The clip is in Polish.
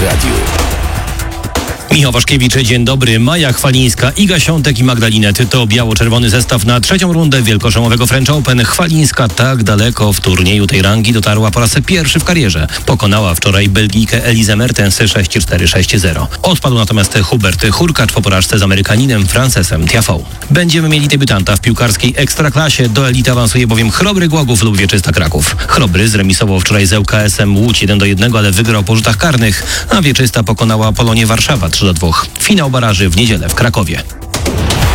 Radiu. Michał Waszkiewicz, dzień dobry. Maja Chwalińska, Iga Świątek i Magdalinet to biało-czerwony zestaw na trzecią rundę wielkoszlemowego French Open. Chwalińska tak daleko w turnieju tej rangi dotarła po raz pierwszy w karierze. Pokonała wczoraj Belgijkę Elizę Mertens 6-4, 6-0. Odpadł natomiast Hubert Hurkacz po porażce z Amerykaninem Francesem Tiafoe. Będziemy mieli debiutanta w piłkarskiej ekstraklasie. Do elity awansuje bowiem Chrobry Głogów lub Wieczysta Kraków. Chrobry zremisował wczoraj z ŁKS-em Łódź 1-1, ale wygrał po rzutach karnych, a Wieczysta pokonała Polonię Warszawa 3-2. Finał baraży w niedzielę w Krakowie.